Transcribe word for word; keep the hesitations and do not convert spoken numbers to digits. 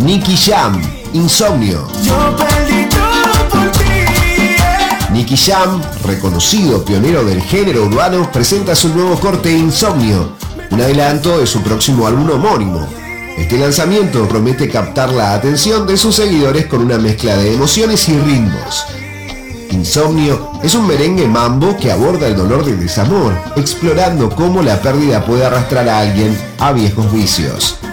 Nicky Jam, Insomnio. Yo perdí todo por ti. Nicky Jam, reconocido pionero del género urbano, presenta su nuevo corte Insomnio, un adelanto de su próximo álbum homónimo. Este lanzamiento promete captar la atención de sus seguidores con una mezcla de emociones y ritmos. Insomnio es un merengue mambo que aborda el dolor del desamor, explorando cómo la pérdida puede arrastrar a alguien a viejos vicios.